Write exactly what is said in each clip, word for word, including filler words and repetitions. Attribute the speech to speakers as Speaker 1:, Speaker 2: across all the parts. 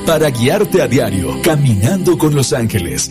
Speaker 1: para guiarte a diario, caminando con los ángeles.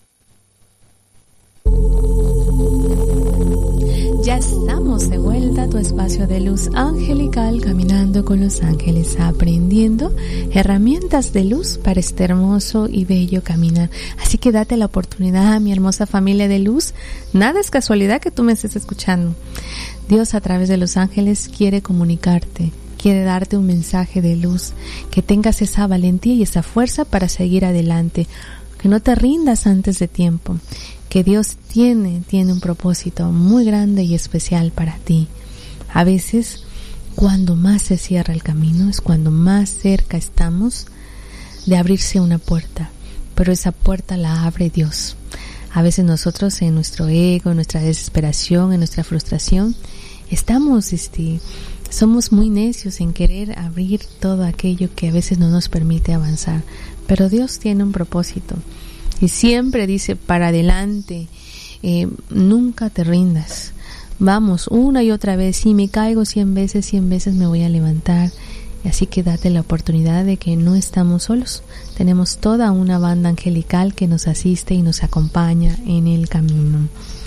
Speaker 2: Ya estamos de vuelta a tu espacio de luz angelical, caminando con los ángeles, aprendiendo herramientas de luz para este hermoso y bello caminar. Así que date la oportunidad, mi hermosa familia de luz. Nada es casualidad que tú me estés escuchando. Dios, a través de los ángeles, quiere comunicarte, quiere darte un mensaje de luz, que tengas esa valentía y esa fuerza para seguir adelante, que no te rindas antes de tiempo, que Dios tiene, tiene un propósito muy grande y especial para ti. A veces, cuando más se cierra el camino, es cuando más cerca estamos de abrirse una puerta, pero esa puerta la abre Dios. A veces nosotros, en nuestro ego, en nuestra desesperación, en nuestra frustración, estamos, este, somos muy necios en querer abrir todo aquello que a veces no nos permite avanzar, pero Dios tiene un propósito. Y siempre dice, para adelante, eh, nunca te rindas. Vamos, una y otra vez, si me caigo cien veces, cien veces me voy a levantar. Así que date la oportunidad de que no estamos solos. Tenemos toda una banda angelical que nos asiste y nos acompaña en el camino.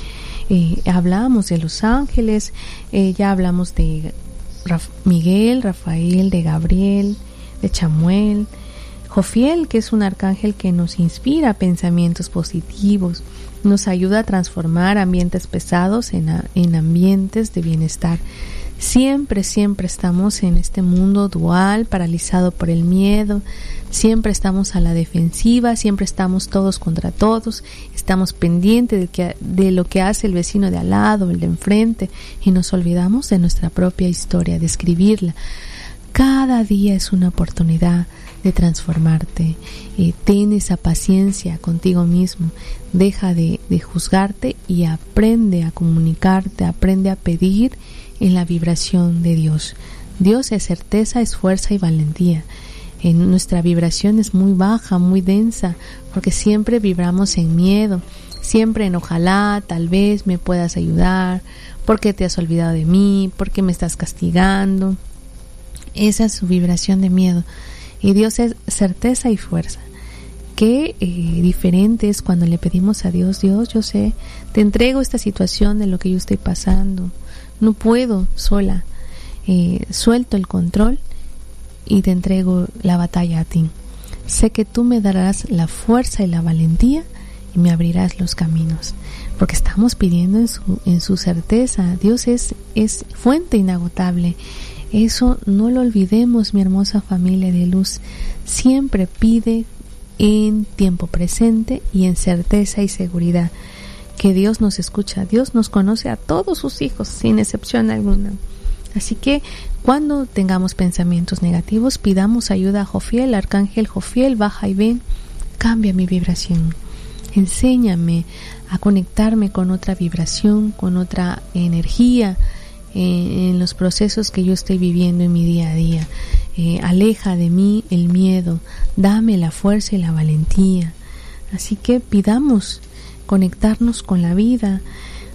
Speaker 2: Eh, hablamos de los ángeles, eh, ya hablamos de Raf- Miguel, Rafael, de Gabriel, de Chamuel, Jofiel, que es un arcángel que nos inspira pensamientos positivos, nos ayuda a transformar ambientes pesados en, a, en ambientes de bienestar. Siempre, siempre estamos en este mundo dual, paralizado por el miedo, siempre estamos a la defensiva, siempre estamos todos contra todos, estamos pendientes de, que, de lo que hace el vecino de al lado, el de enfrente, y nos olvidamos de nuestra propia historia, de escribirla. Cada día es una oportunidad de transformarte. Eh, ten esa paciencia contigo mismo. Deja de, de juzgarte y aprende a comunicarte, aprende a pedir en la vibración de Dios. Dios es certeza, es fuerza y valentía. En nuestra vibración es muy baja, muy densa, porque siempre vibramos en miedo, siempre en ojalá, tal vez me puedas ayudar, porque te has olvidado de mí, porque me estás castigando. Esa es su vibración de miedo. Y Dios es certeza y fuerza. Qué eh, diferente es cuando le pedimos a Dios: Dios, yo sé, te entrego esta situación de lo que yo estoy pasando. No puedo sola. Eh, suelto el control y te entrego la batalla a ti. Sé que tú me darás la fuerza y la valentía y me abrirás los caminos. Porque estamos pidiendo en su, en su certeza. Dios es, es fuente inagotable. Eso no lo olvidemos, mi hermosa familia de luz. Siempre pide en tiempo presente y en certeza y seguridad que Dios nos escucha. Dios nos conoce a todos sus hijos, sin excepción alguna. Así que cuando tengamos pensamientos negativos, pidamos ayuda a Jofiel, arcángel Jofiel, baja y ven, cambia mi vibración. Enséñame a conectarme con otra vibración, con otra energía, en los procesos que yo estoy viviendo en mi día a día. Eh, aleja de mí el miedo, dame la fuerza y la valentía. Así que pidamos conectarnos con la vida.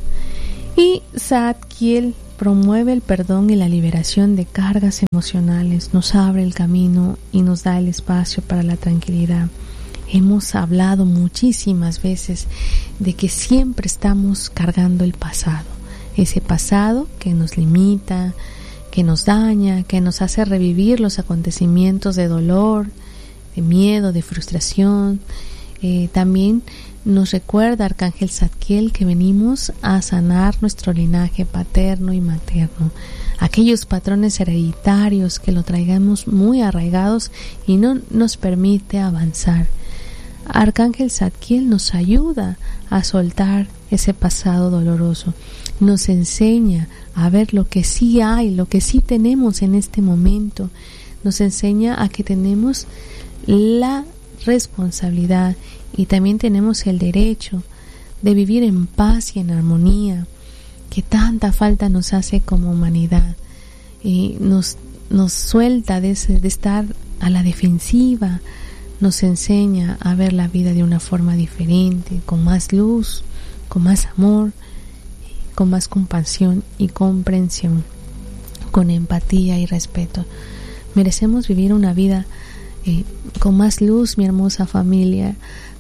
Speaker 2: Y Zadkiel promueve el perdón y la liberación de cargas emocionales, nos abre el camino y nos da el espacio para la tranquilidad. Hemos hablado muchísimas veces de que siempre estamos cargando el pasado. Ese pasado que nos limita, que nos daña, que nos hace revivir los acontecimientos de dolor, de miedo, de frustración. Eh, también nos recuerda Arcángel Zadkiel que venimos a sanar nuestro linaje paterno y materno, aquellos patrones hereditarios que lo traigamos muy arraigados y no nos permite avanzar. Arcángel Zadkiel nos ayuda a soltar ese pasado doloroso, nos enseña a ver lo que sí hay, lo que sí tenemos en este momento, nos enseña a que tenemos la responsabilidad y también tenemos el derecho de vivir en paz y en armonía, que tanta falta nos hace como humanidad, y nos, nos suelta de, ese, de estar a la defensiva, nos enseña a ver la vida de una forma diferente, con más luz, con más amor, con más compasión y comprensión, con empatía y respeto. Merecemos vivir una vida eh, con más luz, mi hermosa familia.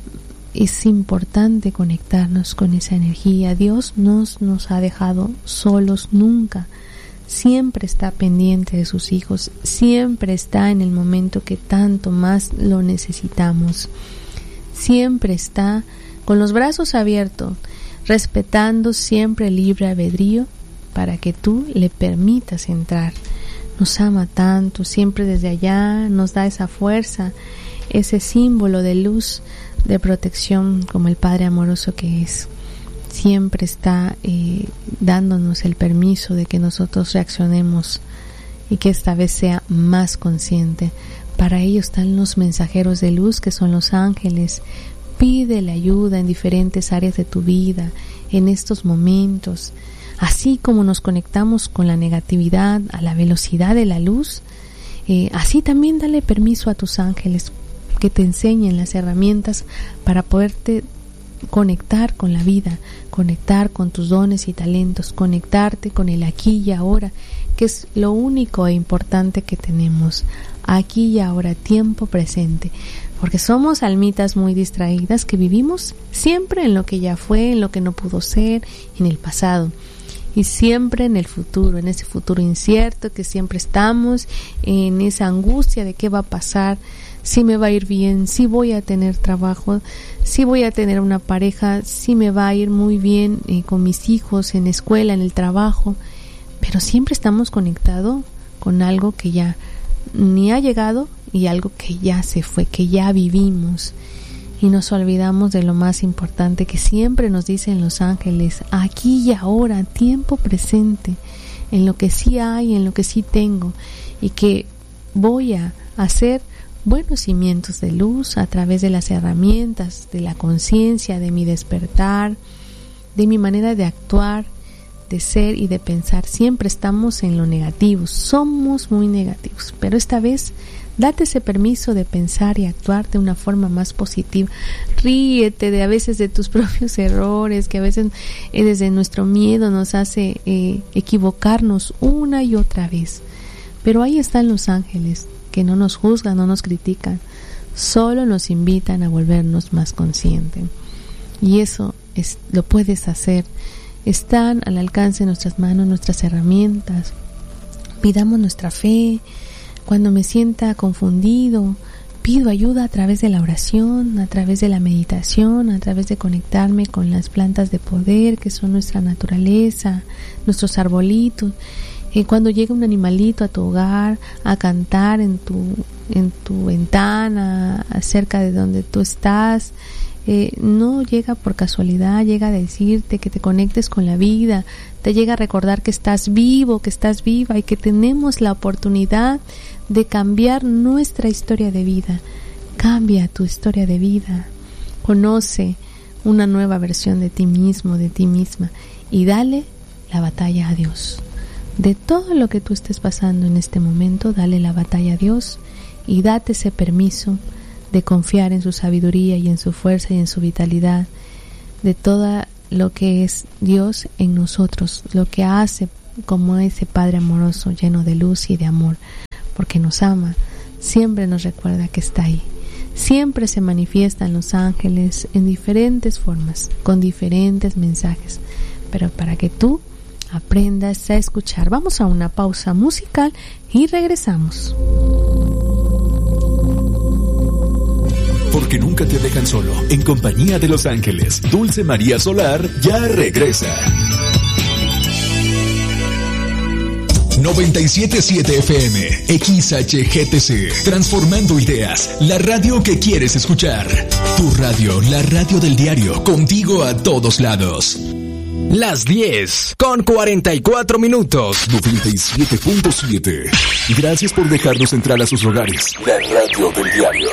Speaker 2: Es importante conectarnos con esa energía. Dios no nos, nos ha dejado solos nunca. Siempre está pendiente de sus hijos. Siempre está en el momento que tanto más lo necesitamos. Siempre está con los brazos abiertos, respetando siempre el libre albedrío para que tú le permitas entrar. Nos ama tanto, siempre desde allá nos da esa fuerza, ese símbolo de luz, de protección, como el Padre amoroso que es. Siempre está eh, dándonos el permiso de que nosotros reaccionemos y que esta vez sea más consciente. Para ello están los mensajeros de luz, que son los ángeles. Pídele ayuda en diferentes áreas de tu vida, en estos momentos. Así como nos conectamos con la negatividad a la velocidad de la luz, eh, así también dale permiso a tus ángeles que te enseñen las herramientas para poderte conectar con la vida, conectar con tus dones y talentos, conectarte con el aquí y ahora, que es lo único e importante que tenemos, aquí y ahora, tiempo presente, porque somos almitas muy distraídas que vivimos siempre en lo que ya fue, en lo que no pudo ser, en el pasado, y siempre en el futuro, en ese futuro incierto que siempre estamos, en esa angustia de qué va a pasar, si me va a ir bien, si voy a tener trabajo, si voy a tener una pareja, si me va a ir muy bien eh, con mis hijos, en la escuela, en el trabajo, pero siempre estamos conectados con algo que ya ni ha llegado y algo que ya se fue, que ya vivimos, y nos olvidamos de lo más importante que siempre nos dicen los ángeles, aquí y ahora, tiempo presente, en lo que sí hay, en lo que sí tengo, y que voy a hacer buenos cimientos de luz a través de las herramientas, de la conciencia, de mi despertar, de mi manera de actuar, de ser y de pensar. Siempre estamos en lo negativo, somos muy negativos, pero esta vez date ese permiso de pensar y actuar de una forma más positiva. Ríete de a veces de tus propios errores, que a veces eh, desde nuestro miedo nos hace eh, equivocarnos una y otra vez. Pero ahí están los ángeles, que no nos juzgan, no nos critican, solo nos invitan a volvernos más conscientes. Y eso es, lo puedes hacer. Están al alcance de nuestras manos nuestras herramientas. Pidamos nuestra fe. Cuando me sienta confundido, pido ayuda a través de la oración, a través de la meditación, a través de conectarme con las plantas de poder, que son nuestra naturaleza, nuestros arbolitos. Eh, cuando llega un animalito a tu hogar a cantar en tu, en tu ventana, cerca de donde tú estás, eh, no llega por casualidad, llega a decirte que te conectes con la vida, te llega a recordar que estás vivo, que estás viva y que tenemos la oportunidad de cambiar nuestra historia de vida. Cambia tu historia de vida, conoce una nueva versión de ti mismo, de ti misma, y dale la batalla a Dios. De todo lo que tú estés pasando en este momento, dale la batalla a Dios y date ese permiso de confiar en su sabiduría y en su fuerza y en su vitalidad, de todo lo que es Dios en nosotros, lo que hace como ese Padre amoroso, lleno de luz y de amor, porque nos ama, siempre nos recuerda que está ahí. Siempre se manifiestan los ángeles en diferentes formas, con diferentes mensajes, pero para que tú aprendas a escuchar. Vamos a una pausa musical y regresamos.
Speaker 1: Porque nunca te dejan solo, en compañía de los ángeles, Dulce María Solar ya regresa. noventa y siete punto siete F M, X H G T C, transformando ideas, la radio que quieres escuchar. Tu radio, la radio del diario, contigo a todos lados.
Speaker 3: Las diez con cuarenta y cuatro minutos.
Speaker 1: noventa y siete punto siete. Gracias por dejarnos entrar a sus hogares. La radio del diario.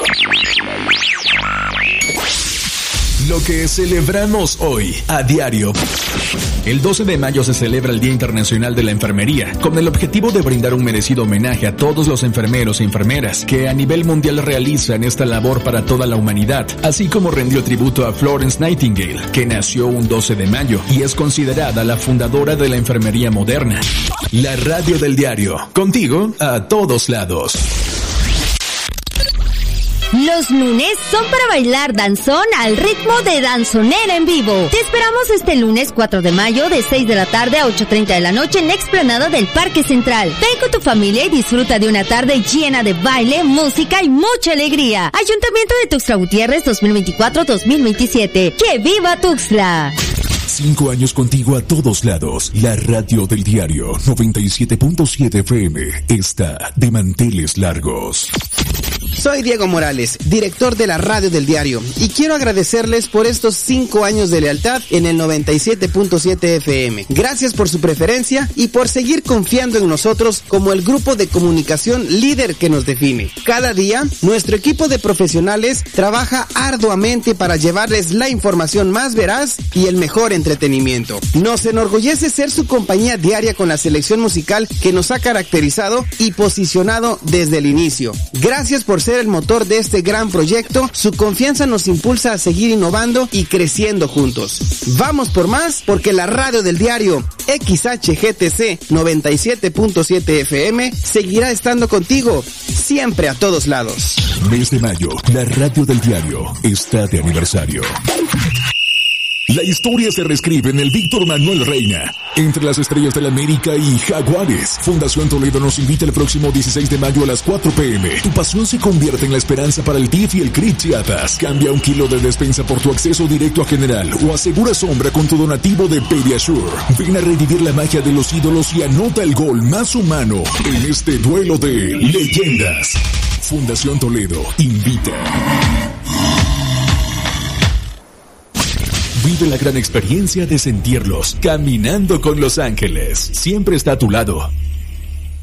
Speaker 1: Lo que celebramos hoy a diario. El doce de mayo se celebra el Día Internacional de la Enfermería, con el objetivo de brindar un merecido homenaje a todos los enfermeros y enfermeras que a nivel mundial realizan esta labor para toda la humanidad, así como rendió tributo a Florence Nightingale, que nació un doce de mayo y es considerada la fundadora de la enfermería moderna. La radio del diario, contigo a todos lados.
Speaker 4: Los lunes son para bailar danzón al ritmo de Danzonera en vivo. Te esperamos este lunes cuatro de mayo de seis de la tarde a ocho treinta de la noche en la explanada del Parque Central. Ven con tu familia y disfruta de una tarde llena de baile, música y mucha alegría. Ayuntamiento de Tuxtla Gutiérrez dos mil veinticuatro dos mil veintisiete. ¡Que viva Tuxtla!
Speaker 1: Cinco años contigo a todos lados. La radio del diario noventa y siete punto siete F M está de manteles largos.
Speaker 5: Soy Diego Morales, director de la radio del diario, y quiero agradecerles por estos cinco años de lealtad en el noventa y siete punto siete F M. Gracias por su preferencia y por seguir confiando en nosotros como el grupo de comunicación líder que nos define. Cada día, nuestro equipo de profesionales trabaja arduamente para llevarles la información más veraz y el mejor entretenimiento. Nos enorgullece ser su compañía diaria con la selección musical que nos ha caracterizado y posicionado desde el inicio. Gracias por ser el motor de este gran proyecto. Su confianza nos impulsa a seguir innovando y creciendo juntos. Vamos por más, porque la radio del diario X H G T C noventa y siete punto siete F M seguirá estando contigo siempre a todos lados.
Speaker 1: Mes de mayo, la radio del diario está de aniversario. La historia se reescribe en el Víctor Manuel Reina. Entre las estrellas de la América y Jaguares. Fundación Toledo nos invita el próximo dieciséis de mayo a las cuatro p m Tu pasión se convierte en la esperanza para el D I F y el C R I T Chiapas. Cambia un kilo de despensa por tu acceso directo a General o asegura sombra con tu donativo de Pediasure. Ven a revivir la magia de los ídolos y anota el gol más humano en este duelo de leyendas. Fundación Toledo invita. Vive la gran experiencia de sentirlos caminando con Los Ángeles. Siempre está a tu lado.